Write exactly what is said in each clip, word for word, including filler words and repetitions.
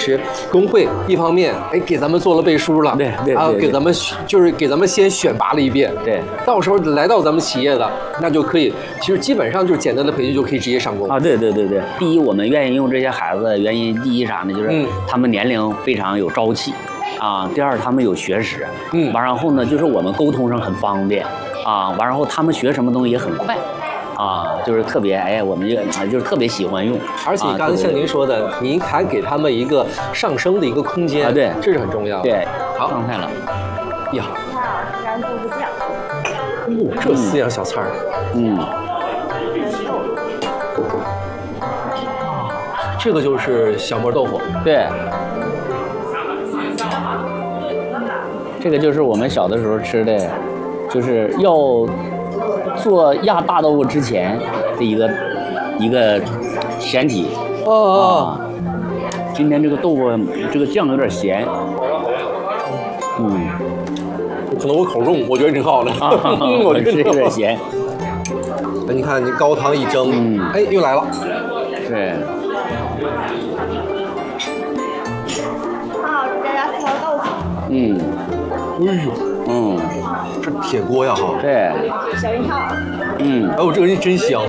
实工会一方面哎给咱们做了背书了， 对对， 啊给咱们就是给咱们先选拔了一遍， 对， 到时候来到咱们企业的那就可以，其实基本上就是简单的培训就可以直接上工啊，对对对对。第一，我们愿意用这些孩子，原因第一啥呢？就是他们年龄非常有朝气。啊，第二他们有学识，嗯，完然后呢，就是我们沟通上很方便，啊，完然后他们学什么东西也很快，啊，就是特别哎，我们就啊就是特别喜欢用， 而且刚才像您说的，您还给他们一个上升的一个空间啊，对， 这是很重要的。 对， 好， 上菜了， 呀， 孜然豆腐酱， 哦，这四样小菜儿， 嗯， 这个就是小磨豆腐， 对。这个就是我们小的时候吃的，就是要做压大豆腐之前的一个一个前提。 哦哦。 啊，今天这个豆腐这个酱有点咸。嗯。 可能我口重，我觉得挺好的。 啊、我觉得有点咸。 哎，你看你高汤一蒸，嗯，哎，又来了。 对。 好，再加四条豆腐。 嗯。 哎呦， 嗯， 这铁锅呀哈。 对。 小鱼汤。 嗯， 哎呦，这个人真香。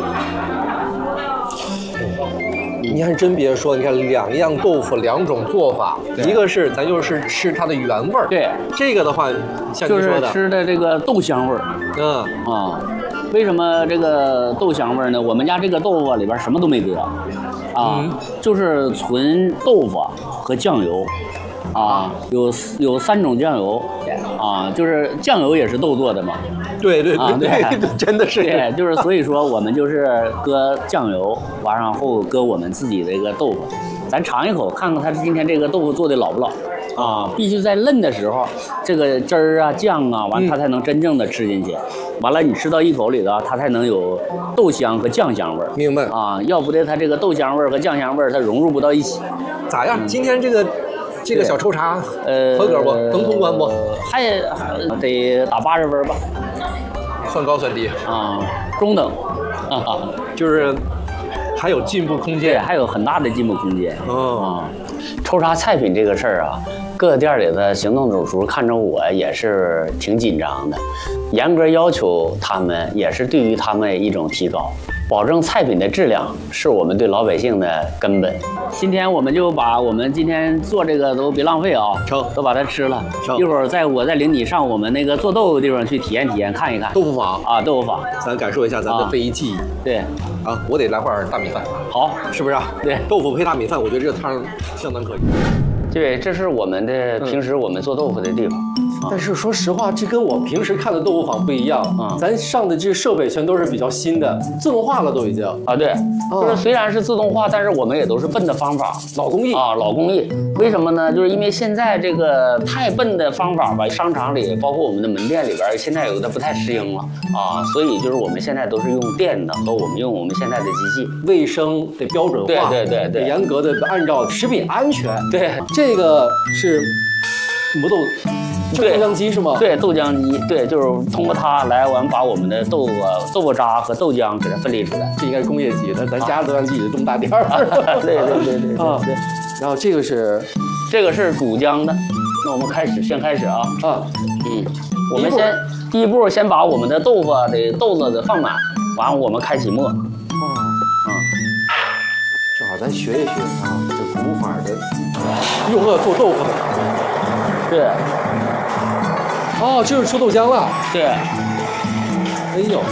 你还真别说，你看两样豆腐，两种做法，一个是咱就是吃它的原味儿， 对， 这个的话，像您说的， 就是吃的这个豆香味儿。 嗯啊，为什么这个豆香味儿呢？我们家这个豆腐里边什么都没搁，啊，嗯、就是纯豆腐和酱油。啊，有有三种酱油，啊，就是酱油也是豆做的嘛。 对对对、 啊、对， 真的是。 对，就是所以说我们就是搁酱油，完然后搁我们自己的这个豆腐，咱尝一口，看看它今天这个豆腐做的老不老。啊，必须在嫩的时候，这个汁儿啊、酱啊，完它才能真正的吃进去。嗯、完了，你吃到一口里头，它才能有豆香和酱香味儿。 明白啊，要不得它这个豆香味儿和酱香味儿它融入不到一起。 咋样？嗯、今天这个。这个小抽茶，呃，合格不？能通关不？ 还还得打八十分吧。 算高算低啊？中等，啊， 就是还有进步空间， 对，还有很大的进步空间。 哦， 啊，抽查菜品这个事儿啊，各个店里的行动主厨看着我也是挺紧张的，严格要求他们，也是对于他们一种提高。保证菜品的质量是我们对老百姓的根本。今天我们就把我们今天做这个都别浪费啊， 成， 都把它吃了。一会儿再我再领你上我们那个做豆腐的地方去体验体验，看一看豆腐坊啊，豆腐坊， 咱感受一下咱的非遗技艺。 啊对， 啊，我得来块大米饭。 好， 是不是啊？ 对， 豆腐配大米饭，我觉得这个汤相当可以。 对，这是我们的平时我们做豆腐的地方。嗯但是说实话，这跟我平时看的豆腐坊不一样啊。咱上的这设备全都是比较新的，自动化了都已经啊。对，就是虽然是自动化，但是我们也都是笨的方法， 老工艺啊，老工艺。为什么呢？就是因为现在这个太笨的方法吧，商场里包括我们的门店里边，现在有的不太适应了啊。所以就是我们现在都是用电的和我们用我们现在的机器， 卫生得标准化， 对对对对， 严格的按照食品安全。 对， 这个是磨豆。豆浆机是吗？ 对，豆浆机，对，就是通过它来，我们把我们的豆腐、豆腐渣和豆浆给它分离出来。 这应该是工业级的，咱家豆浆机也就这么大点儿。 对对对对啊，对。然后这个是， 这个是煮浆的。那我们开始，先开始啊啊，嗯，我们先第一步先把我们的豆腐的豆子的放满，完我们开启磨。哦， 啊，正好咱学一学啊，这古法的用饵做豆腐。 对。 哦，这就是出豆浆了。 对。 哎呦，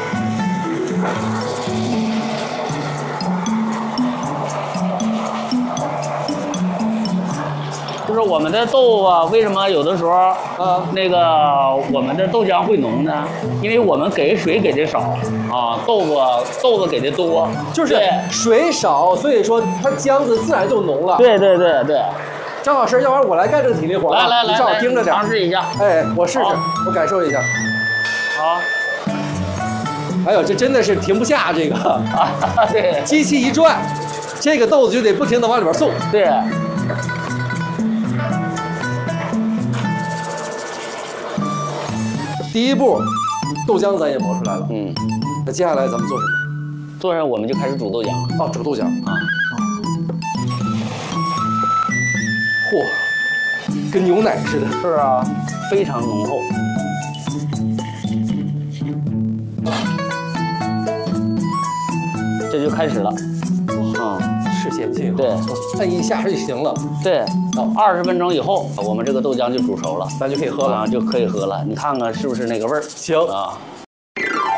就是我们的豆腐啊，为什么有的时候啊，那个我们的豆浆会浓呢？因为我们给水给的少啊，豆腐豆子给的多， 就是水少，所以说它浆子自然就浓了。 对对对对。 张老师，要不然我来干这个体力活啊！ 来来来， 你正好盯着点， 尝试一下。 哎，我试试，我感受一下。 好。 哎呦，这真的是停不下这个啊！对， 机器一转，这个豆子就得不停的往里边送。 对。 第一步，豆浆咱也磨出来了。 嗯。 那接下来咱们做什么？ 做上我们就开始煮豆浆了。 哦，煮豆浆啊。 嚯，跟牛奶似的。 是啊，非常浓厚。这就开始了，嗯， 是先进， 对， 摁一下就行了。 对，二十分钟以后，我们这个豆浆就煮熟了， 咱就可以喝了啊，就可以喝了。你看看是不是那个味儿？ 行啊。